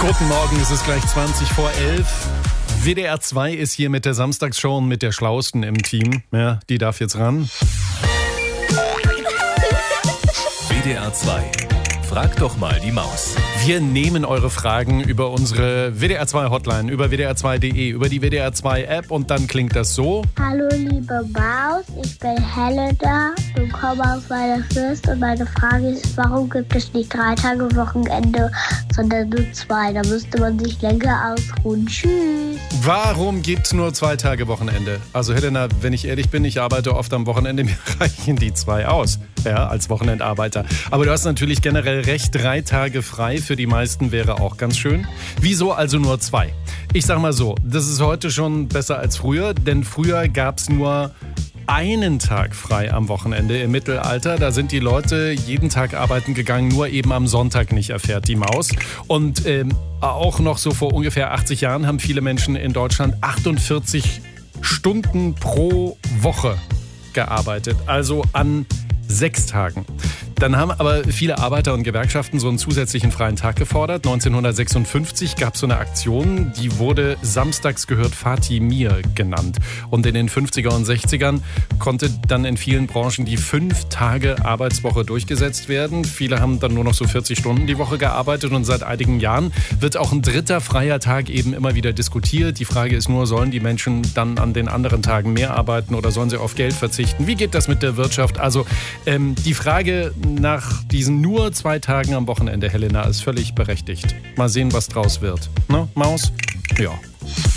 Guten Morgen, es ist gleich 20 vor 11. WDR 2 ist hier mit der Samstagsshow und mit der Schlausten im Team. Ja, die darf jetzt ran. WDR 2. Frag doch mal die Maus. Wir nehmen eure Fragen über unsere WDR 2 Hotline, über wdr2.de, über die WDR 2 App und dann klingt das so. Hallo liebe Maus, ich bin Helena und komme aus Weilerfürst und meine Frage ist, warum gibt es nicht 3 Tage Wochenende, sondern nur 2? Da müsste man sich länger ausruhen. Tschüss. Warum gibt's nur 2 Tage Wochenende? Also Helena, wenn ich ehrlich bin, ich arbeite oft am Wochenende, mir reichen die 2 aus, ja, als Wochenendarbeiter. Aber du hast natürlich generell recht, 3 Tage frei für die meisten wäre auch ganz schön. Wieso also nur 2? Ich sag mal so, das ist heute schon besser als früher, denn früher gab's nur einen Tag frei am Wochenende im Mittelalter. Da sind die Leute jeden Tag arbeiten gegangen, nur eben am Sonntag nicht, erfährt die Maus. Und auch noch so vor ungefähr 80 Jahren haben viele Menschen in Deutschland 48 Stunden pro Woche gearbeitet, also an 6 Tagen. Dann haben aber viele Arbeiter und Gewerkschaften so einen zusätzlichen freien Tag gefordert. 1956 gab es so eine Aktion, die wurde Samstags gehört Fatih Mir genannt. Und in den 50er und 60ern konnte dann in vielen Branchen die 5 Tage Arbeitswoche durchgesetzt werden. Viele haben dann nur noch so 40 Stunden die Woche gearbeitet und seit einigen Jahren wird auch ein 3. freier Tag eben immer wieder diskutiert. Die Frage ist nur, sollen die Menschen dann an den anderen Tagen mehr arbeiten oder sollen sie auf Geld verzichten? Wie geht das mit der Wirtschaft? Also die Frage nach diesen nur 2 Tagen am Wochenende, Helena, ist völlig berechtigt. Mal sehen, was draus wird. Ne, Maus? Ja.